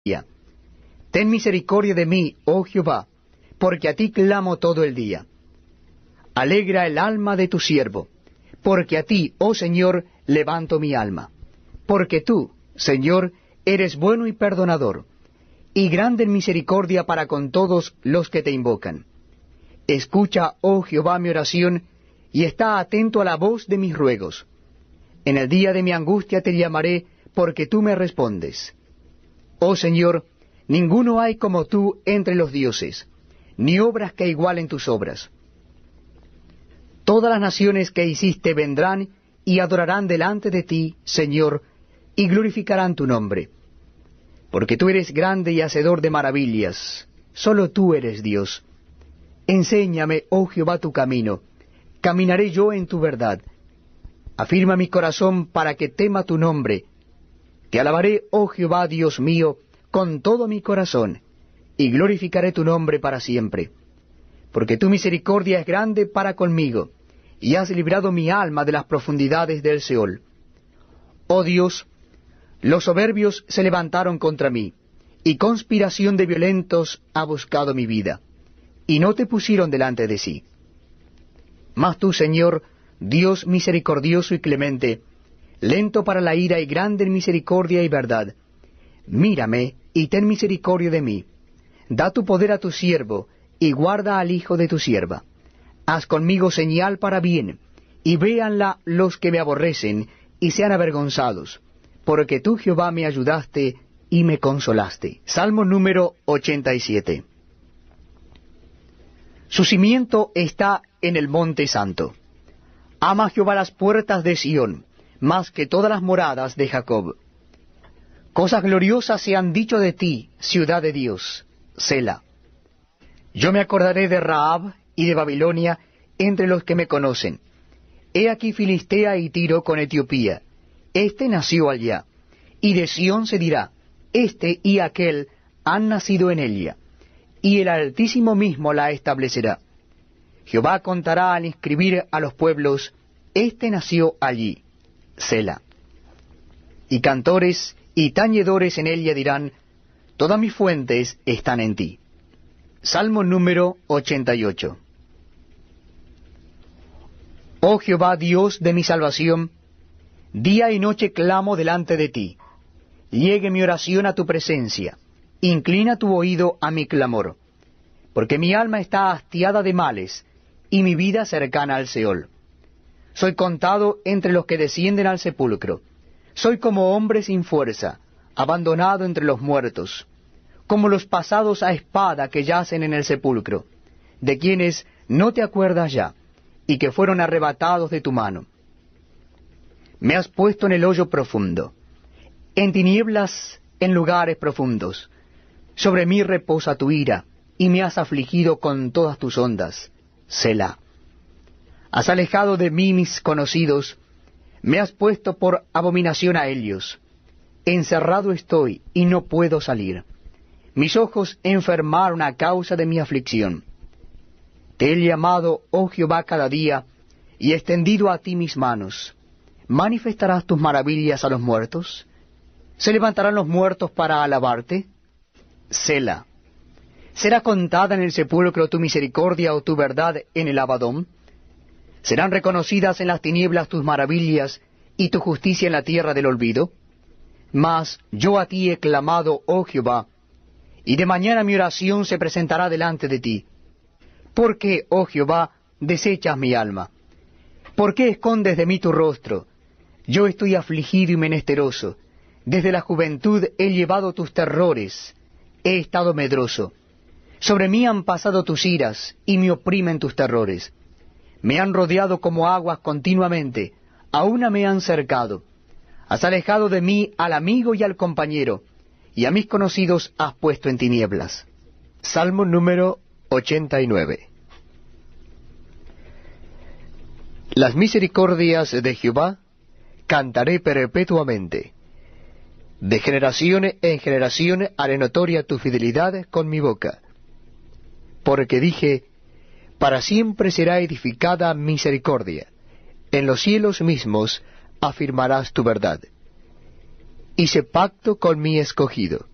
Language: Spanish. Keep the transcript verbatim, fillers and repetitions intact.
Ten misericordia de mí, oh Jehová, porque a ti clamo todo el día. Alegra el alma de tu siervo, porque a ti, oh Señor, levanto mi alma. Porque tú, Señor, eres bueno y perdonador, y grande en misericordia para con todos los que te invocan. Escucha, oh Jehová, mi oración, y está atento a la voz de mis ruegos. En el día de mi angustia te llamaré, porque tú me respondes. Oh Señor, ninguno hay como tú entre los dioses, ni obras que igualen tus obras. Todas las naciones que hiciste vendrán y adorarán delante de ti, Señor, y glorificarán tu nombre. Porque tú eres grande y hacedor de maravillas, solo tú eres Dios. Enséñame, oh Jehová, tu camino, caminaré yo en tu verdad. Afirma mi corazón para que tema tu nombre. Te alabaré, oh Jehová, Dios mío, con todo mi corazón, y glorificaré tu nombre para siempre. Porque tu misericordia es grande para conmigo, y has librado mi alma de las profundidades del Seol. Oh Dios, los soberbios se levantaron contra mí, y conspiración de violentos ha buscado mi vida, y no te pusieron delante de sí. Mas tú, Señor, Dios misericordioso y clemente, lento para la ira y grande en misericordia y verdad, mírame y ten misericordia de mí. Da tu poder a tu siervo, y guarda al hijo de tu sierva. Haz conmigo señal para bien, y véanla los que me aborrecen, y sean avergonzados, porque tú, Jehová, me ayudaste y me consolaste. Salmo número ochenta y siete. Su cimiento está en el monte santo. Ama Jehová las puertas de Sión, más que todas las moradas de Jacob. Cosas gloriosas se han dicho de ti, ciudad de Dios, Sela. Yo me acordaré de Rahab y de Babilonia entre los que me conocen. He aquí Filistea y Tiro con Etiopía. Este nació allá. Y de Sión se dirá, este y aquel han nacido en ella. Y el Altísimo mismo la establecerá. Jehová contará al inscribir a los pueblos, este nació allí, Sela. Y cantores y tañedores en ella dirán, todas mis fuentes están en ti. Salmo número ochenta y ocho. Oh Jehová, Dios de mi salvación, día y noche clamo delante de ti. Llegue mi oración a tu presencia. Inclina tu oído a mi clamor. Porque mi alma está hastiada de males, y mi vida cercana al Seol. Soy contado entre los que descienden al sepulcro. Soy como hombre sin fuerza, abandonado entre los muertos, como los pasados a espada que yacen en el sepulcro, de quienes no te acuerdas ya, y que fueron arrebatados de tu mano. Me has puesto en el hoyo profundo, en tinieblas en lugares profundos. Sobre mí reposa tu ira, y me has afligido con todas tus ondas. Selah. Has alejado de mí mis conocidos, me has puesto por abominación a ellos. Encerrado estoy, y no puedo salir. Mis ojos enfermaron a causa de mi aflicción. Te he llamado, oh Jehová, cada día, y extendido a ti mis manos. ¿Manifestarás tus maravillas a los muertos? ¿Se levantarán los muertos para alabarte? Selah. ¿Será contada en el sepulcro tu misericordia o tu verdad en el Abadón? ¿Serán reconocidas en las tinieblas tus maravillas y tu justicia en la tierra del olvido? Mas yo a ti he clamado, oh Jehová, y de mañana mi oración se presentará delante de ti. ¿Por qué, oh Jehová, desechas mi alma? ¿Por qué escondes de mí tu rostro? Yo estoy afligido y menesteroso. Desde la juventud he llevado tus terrores. He estado medroso. Sobre mí han pasado tus iras, y me oprimen tus terrores. Me han rodeado como aguas continuamente, a una me han cercado. Has alejado de mí al amigo y al compañero, y a mis conocidos has puesto en tinieblas. Salmo número ochenta y nueve. Las misericordias de Jehová cantaré perpetuamente. De generación en generación haré notoria tu fidelidad con mi boca. Porque dije, para siempre será edificada misericordia. En los cielos mismos afirmarás tu verdad. Hice pacto con mi escogido.